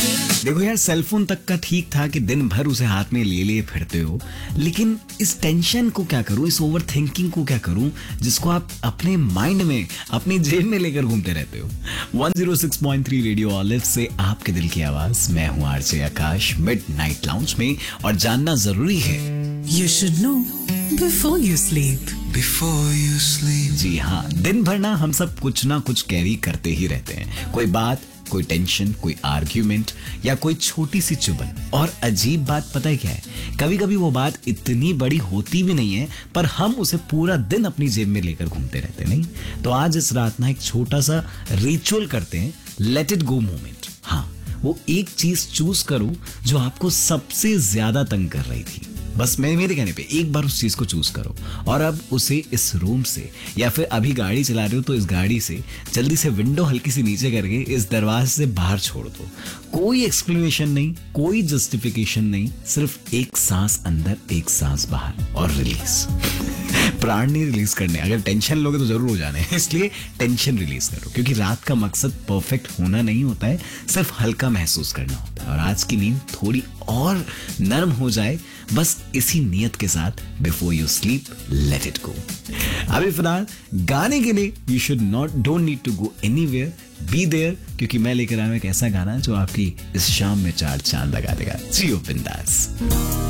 देखो यार, सेलफोन तक का ठीक था कि दिन भर उसे हाथ में लिए लिए फिरते हो, लेकिन इस टेंशन को क्या करूं, इस ओवर थिंकिंग को क्या करूं जिसको आप अपने माइंड में, अपनी जेब में लेकर घूमते रहते हो। 106.3 रेडियो ऑलिव से आपके दिल की आवाज, मैं हूं आरजे आकाश मिडनाइट लाउंज में, और जानना जरूरी है You should know before you sleep. Before you sleep. जी हाँ, दिन भर ना हम सब कुछ ना कुछ कैरी करते ही रहते हैं। कोई बात, कोई टेंशन, कोई आर्ग्यूमेंट या कोई छोटी सी चुभन। और अजीब बात पता है क्या है, कभी कभी वो बात इतनी बड़ी होती भी नहीं है, पर हम उसे पूरा दिन अपनी जेब में लेकर घूमते रहते नहीं। तो आज इस रात ना एक छोटा सा रिचुअल करते हैं, लेट इट गो मोमेंट। हाँ, वो एक चीज चूज करो जो आपको सबसे ज्यादा तंग कर रही थी। बस मेरे कहने पे एक बार उस चीज को चूज करो, और अब उसे इस रूम से, या फिर अभी गाड़ी चला रहे हो तो इस गाड़ी से जल्दी से विंडो हल्की सी नीचे करके इस दरवाजे से बाहर छोड़ दो। कोई एक्सप्लेनेशन नहीं, कोई जस्टिफिकेशन नहीं, सिर्फ एक सांस अंदर, एक सांस बाहर, और रिलीज। प्राण नहीं रिलीज करने, अगर टेंशन लोगे तो जरूर हो जाने हैं, इसलिए टेंशन रिलीज करो, क्योंकि रात का मकसद परफेक्ट होना नहीं होता है, सिर्फ हल्का महसूस करना होता है। और आज की नींद थोड़ी और नरम हो जाए, बस इसी नियत के साथ before you sleep let it go. अभी फिलहाल गाने के लिए you should not don't need to go anywhere, be there, क्योंकि मैं लेकर आया हूं एक ऐसा गाना जो आपकी इस शाम में चार चांद लगा देगा। जियो बिंदास।